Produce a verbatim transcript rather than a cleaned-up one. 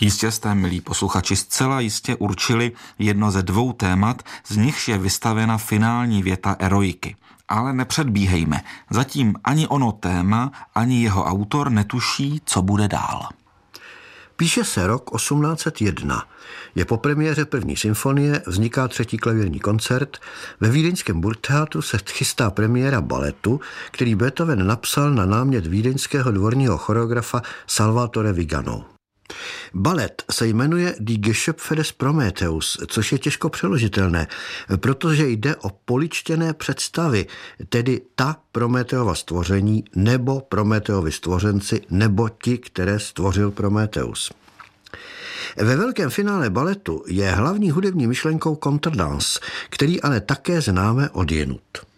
Jistě jste, milí posluchači, zcela jistě určili jedno ze dvou témat, z nichž je vystavena finální věta eroiky. Ale nepředbíhejme, zatím ani ono téma, ani jeho autor netuší, co bude dál. Píše se rok osmnáct set jedna. Je po premiéře první symfonie, vzniká třetí klavírní koncert, ve vídeňském Burgtheatru se chystá premiéra baletu, který Beethoven napsal na námět vídeňského dvorního choreografa Salvatore Vigano. Balet se jmenuje Die Geschöpfe des Prometheus, což je těžko přeložitelné, protože jde o poličtěné představy, tedy ta Prometheova stvoření nebo Prometheovi stvořenci nebo ti, které stvořil Prometheus. Ve velkém finále baletu je hlavní hudební myšlenkou kontrdans, který ale také známe odjinud.